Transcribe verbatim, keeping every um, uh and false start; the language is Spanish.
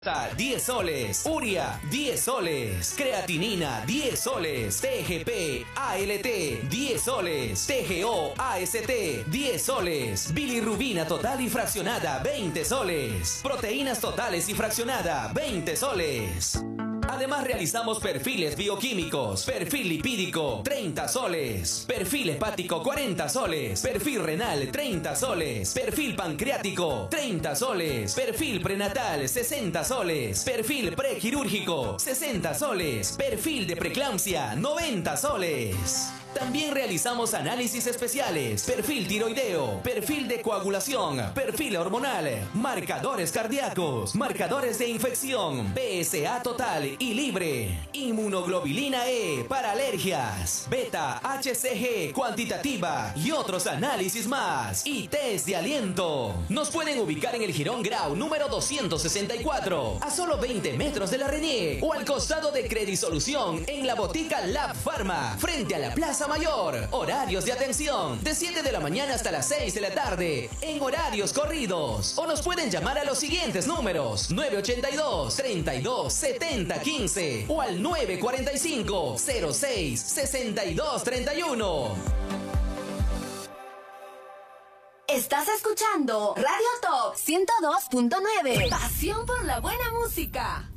diez soles, Uria diez soles, Creatinina diez soles, T G P, A L T diez soles, T G O, A S T diez soles, Bilirrubina total y fraccionada veinte soles, Proteínas totales y fraccionada veinte soles. Además realizamos perfiles bioquímicos, perfil lipídico treinta soles, perfil hepático cuarenta soles, perfil renal treinta soles, perfil pancreático treinta soles, perfil prenatal sesenta soles, perfil prequirúrgico sesenta soles, perfil de preeclampsia noventa soles. También realizamos análisis especiales, perfil tiroideo, perfil de coagulación, perfil hormonal, marcadores cardíacos, marcadores de infección, P S A total y libre, inmunoglobulina E para alergias, beta H C G cuantitativa y otros análisis más, y test de aliento. Nos pueden ubicar en el Jirón Grau número doscientos sesenta y cuatro, a solo veinte metros de la Renier, o al costado de Credisolución en la botica Lab Pharma, frente a la Plaza Mayor. Horarios de atención de siete de la mañana hasta las seis de la tarde en horarios corridos, o nos pueden llamar a los siguientes números: nueve ochenta y dos, treinta y dos, setenta, quince o al nueve cuarenta y cinco, cero seis, sesenta y dos, treinta y uno. Estás escuchando Radio Top ciento dos punto nueve. Pasión por la buena música.